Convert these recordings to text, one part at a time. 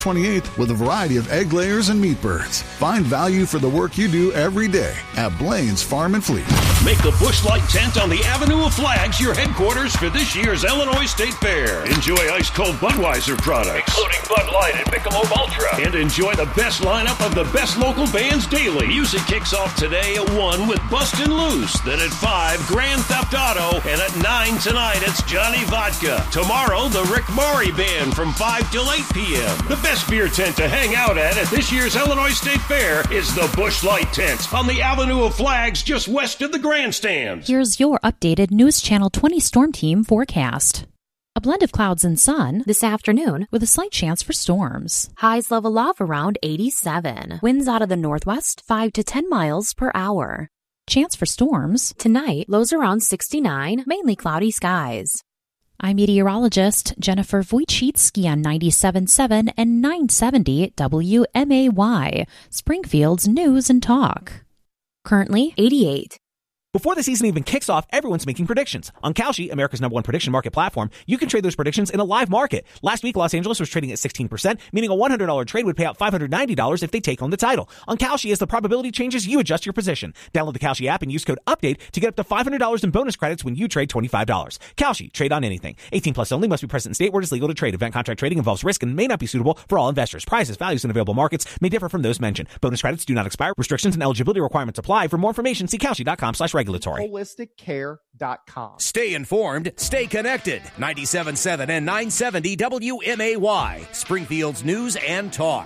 28th with a variety of egg layers and meat birds. Find value for the work you do every day at Blaine's Farm and Fleet. Make the Busch Light tent on the Avenue of Flags your headquarters for this year's Illinois State Fair. Enjoy ice-cold Budweiser products, including Bud Light and Michelob Ultra. And enjoy the best lineup of the best local bands daily. Music kicks off today at 1 with Bustin' Loose. Then at 5, Grand Theft Auto. And at 9 tonight, it's Johnny Vodka. Tomorrow, the Rick Maury Band from 5 till 8 p.m. The best beer tent to hang out at this year's Illinois State Fair is the Busch Light tent on the Avenue of Flags just west of the grandstands. Here's your updated News Channel 20 Storm Team forecast. A blend of clouds and sun this afternoon with a slight chance for storms. Highs level off around 87. Winds out of the northwest 5 to 10 miles per hour. Chance for storms tonight, lows around 69, mainly cloudy skies. I'm meteorologist Jennifer Wojcicki on 97.7 and 970 WMAY, Springfield's News and Talk. Currently 88. Before the season even kicks off, everyone's making predictions. On Kalshi, America's #1 prediction market platform, you can trade those predictions in a live market. Last week, Los Angeles was trading at 16%, meaning a $100 trade would pay out $590 if they take home the title. On Kalshi, as the probability changes, you adjust your position. Download the Kalshi app and use code UPDATE to get up to $500 in bonus credits when you trade $25. Kalshi, trade on anything. 18 plus only, must be present in state where it is legal to trade. Event contract trading involves risk and may not be suitable for all investors. Prices, values, and available markets may differ from those mentioned. Bonus credits do not expire. Restrictions and eligibility requirements apply. For more information, see Kalshi.com/regulatory. HolisticCare.com. Stay informed, stay connected. 97.7 and 970 WMAY, Springfield's News and Talk.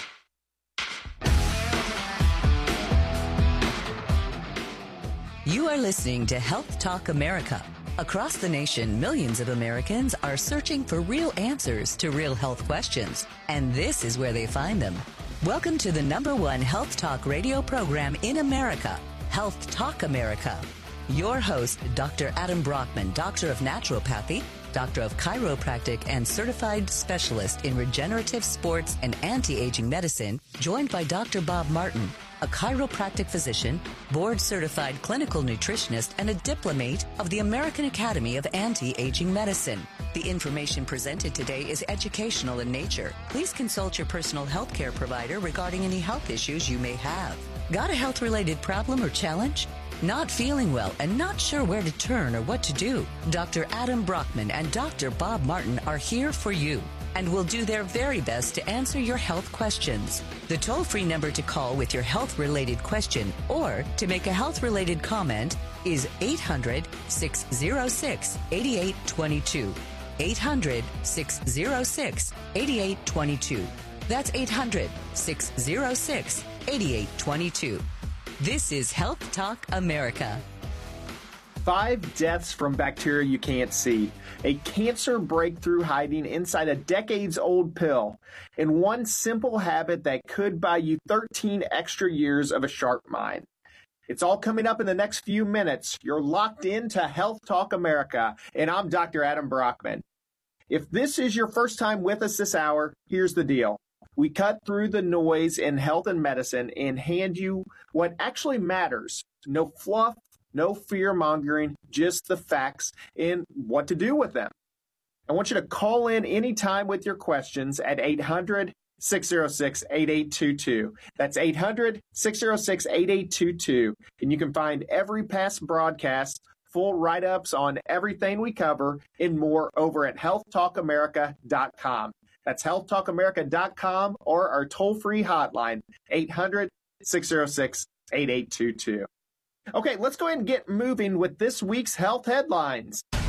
You are listening to Health Talk America. Across the nation, millions of Americans are searching for real answers to real health questions, and this is where they find them. Welcome to the #1 Health Talk radio program in America, Health Talk America. Your host, Dr. Adam Brockman, Doctor of Naturopathy, Doctor of Chiropractic, and Certified Specialist in Regenerative Sports and Anti-Aging Medicine, joined by Dr. Bob Martin, a chiropractic physician, board-certified clinical nutritionist, and a diplomate of the American Academy of Anti-Aging Medicine. The information presented today is educational in nature. Please consult your personal health care provider regarding any health issues you may have. Got a health-related problem or challenge? Not feeling well and not sure where to turn or what to do? Dr. Adam Brockman and Dr. Bob Martin are here for you and will do their very best to answer your health questions. The toll-free number to call with your health-related question or to make a health-related comment is 800-606-8822. 800-606-8822. That's 800-606-8822. This is Health Talk America. 5 deaths from bacteria you can't see. A cancer breakthrough hiding inside a decades-old pill. And one simple habit that could buy you 13 extra years of a sharp mind. It's all coming up in the next few minutes. You're locked into Health Talk America, and I'm Dr. Adam Brockman. If this is your first time with us this hour, here's the deal. We cut through the noise in health and medicine and hand you what actually matters. No fluff, no fear-mongering, just the facts and what to do with them. I want you to call in anytime with your questions at 800-606-8822. That's 800-606-8822. And you can find every past broadcast, full write-ups on everything we cover, and more over at healthtalkamerica.com. That's healthtalkamerica.com or our toll-free hotline, 800-606-8822. Okay, let's go ahead and get moving with this week's health headlines.